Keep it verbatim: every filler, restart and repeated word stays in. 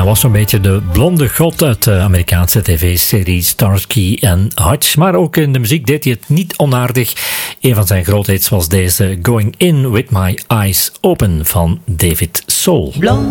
hij was zo'n beetje de blonde god uit de Amerikaanse tv-serie Starsky en Hutch. Maar ook in de muziek deed hij het niet onaardig. Een van zijn grootheden was deze Going In With My Eyes Open van David Soul. Blond